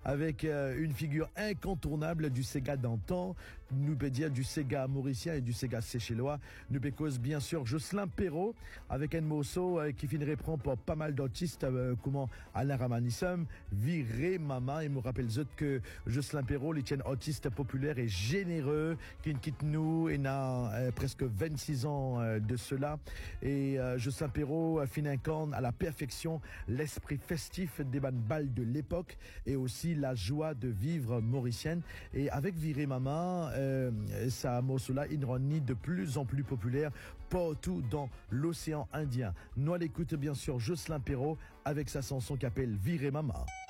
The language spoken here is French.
avec une figure incontournable du Sega d'antan, nous peut dire du Sega mauricien et du Sega séchellois. Nous peut cause bien sûr Jocelyn Perrault avec un morceau qui finirait prendre pour pas mal d'artistes comme Alain Ramanissam, Viré Mama. Il me rappelle que Jocelyn Perrault, les tiens artiste populaire et généreux, qui quitte nous et n'a presque 26 ans de cela. Et Jocelyn Perrault incarne à la perfection l'esprit festif des balles de l'époque et aussi la joie de vivre mauricienne. Et avec Viré Mama, ça morceau-là, il rend de plus en plus populaire partout dans l'océan Indien. Nous à l'écoute bien sûr Jocelyn Perrault avec sa chanson qui s'appelle Viré Mama.